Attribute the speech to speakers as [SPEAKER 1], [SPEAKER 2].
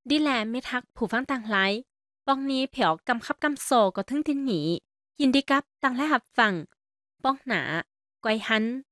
[SPEAKER 1] ดีแลไม่ทักผู้ฟังต่างหลายป้องนี้เผียวกำคับกำโซก็ทึ่งที่หนียินดีกับต่างและหับฟังป้องหนาไกวหัน